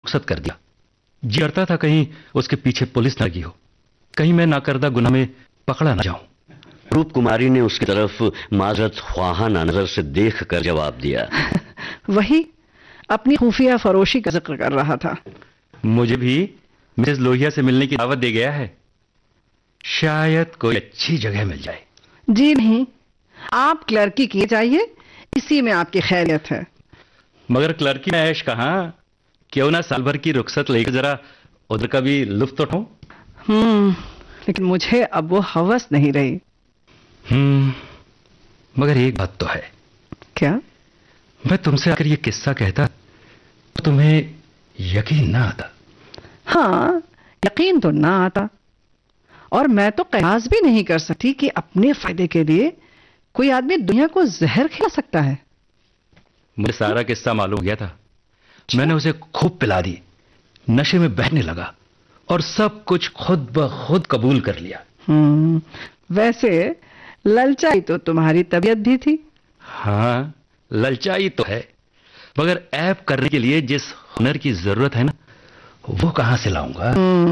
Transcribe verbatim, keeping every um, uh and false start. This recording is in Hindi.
रुखसत कर दिया। जी करता था कहीं उसके पीछे पुलिस न लगी हो, कहीं मैं नाकर्दा गुनाह में पकड़ा ना जाऊं। रूप कुमारी ने उसकी तरफ माजरत ख्वाहाना नजर से देख कर जवाब दिया। वही अपनी खुफिया फरोशी का जिक्र कर रहा था। मुझे भी मिसेस लोहिया से मिलने की दावत दे गया है, शायद कोई अच्छी जगह मिल जाए। जी नहीं, आप क्लर्की किए जाइए, इसी में आपकी खैरियत है। मगर क्लर्की में ऐश कहां, क्यों ना साल भर की रुखसत लेकर जरा उधर का भी लुत्फ उठाऊं। हम्म लेकिन मुझे अब वो हवस नहीं रही। हम्म मगर एक बात तो है। क्या? मैं तुमसे आकर ये किस्सा कहता तो तुम्हें यकीन ना आता। हाँ, यकीन तो ना आता, और मैं तो कयास भी नहीं कर सकती कि अपने फायदे के लिए कोई आदमी दुनिया को जहर खिला सकता है। मुझे सारा किस्सा मालूम हो गया था। मैंने उसे खूब पिला दी, नशे में बहने लगा और सब कुछ खुद ब खुद कबूल कर लिया। हम्म वैसे ललचाई तो तुम्हारी तबीयत भी थी। हाँ, ललचाई तो है, मगर ऐब करने के लिए जिस हुनर की जरूरत है ना, वो कहां से लाऊंगा।